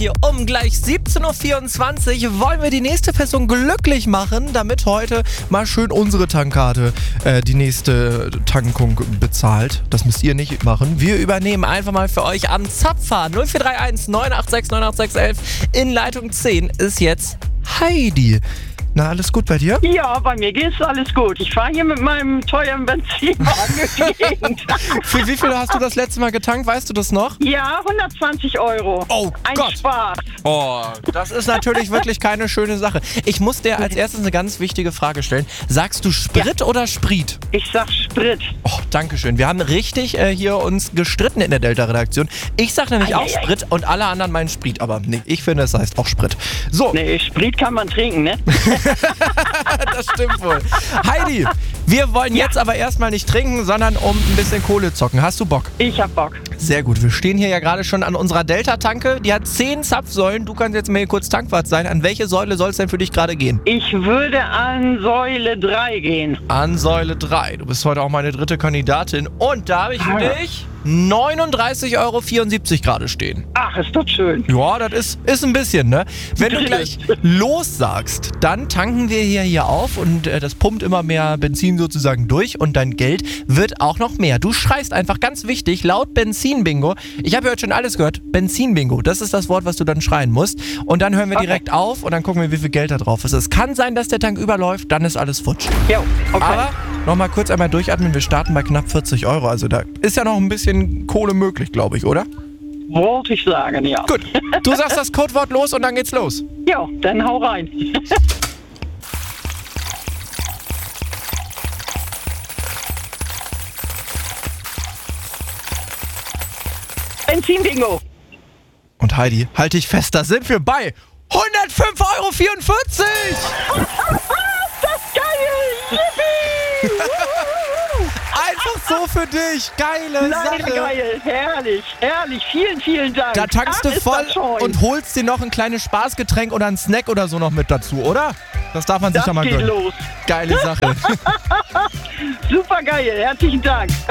hier um gleich 17.24 Uhr wollen wir die nächste Person glücklich machen, damit heute mal schön unsere Tankkarte die nächste Tankung bezahlt. Das müsst ihr nicht machen. Wir übernehmen einfach mal für euch am Zapfer. 0431 986 98611 in Leitung 10 ist jetzt Heidi. Na, alles gut bei dir? Ja, bei mir geht's alles gut. Ich fahre hier mit meinem teuren Benzinwagen durch die Gegend. Für wie viel hast du das letzte Mal getankt? Weißt du das noch? Ja, 120 €. Oh Ein Gott. Spaß. Oh, das ist natürlich wirklich keine schöne Sache. Ich muss dir als erstes eine ganz wichtige Frage stellen. Sagst du Sprit oder Sprit? Ich sag Sprit. Oh, dankeschön. Wir haben richtig hier uns gestritten in der Delta-Redaktion. Ich sag nämlich auch Sprit und alle anderen meinen Sprit. Aber nee, ich finde, es heißt auch Sprit. So. Nee, Sprit kann man trinken, ne? Das stimmt wohl. Heidi, wir wollen jetzt aber erstmal nicht trinken, sondern um ein bisschen Kohle zocken. Hast du Bock? Ich hab Bock. Sehr gut. Wir stehen hier ja gerade schon an unserer Delta-Tanke. Die hat 10 Zapfsäulen. Du kannst jetzt mal hier kurz Tankwart sein. An welche Säule soll es denn für dich gerade gehen? Ich würde an Säule 3 gehen. An Säule 3. Du bist heute auch meine dritte Kandidatin. Und da habe ich für dich 39,74 € gerade stehen. Ach, ist doch schön. Ja, das ist ein bisschen, ne? Wenn du gleich los sagst, dann tanken wir hier auf und das pumpt immer mehr Benzin sozusagen durch und dein Geld wird auch noch mehr. Du schreist einfach ganz wichtig laut Benzin-Bingo. Ich habe heute schon alles gehört. Benzin-Bingo, das ist das Wort, was du dann schreien musst. Und dann hören wir direkt auf und dann gucken wir, wie viel Geld da drauf ist. Es kann sein, dass der Tank überläuft, dann ist alles futsch. Jo, okay. Aber nochmal kurz einmal durchatmen. Wir starten bei knapp 40 €. Also da ist ja noch ein bisschen Kohle möglich, glaube ich, oder? Wollte ich sagen, ja. Gut, du sagst das Codewort los und dann geht's los. Jo, dann hau rein. Benzin-Bingo. Und Heidi, halt dich fest, da sind wir bei 105,44 €! Das ist geil! Yippie! Einfach so für dich, geile Sache. Geil, herrlich, herrlich. Vielen, vielen Dank. Da tankst du Ist voll das schön. und holst dir noch ein kleines Spaßgetränk oder einen Snack oder so noch mit dazu, oder? Das darf man sich Das doch mal geht gönnen. los. Geile Sache. Super geil, herzlichen Dank.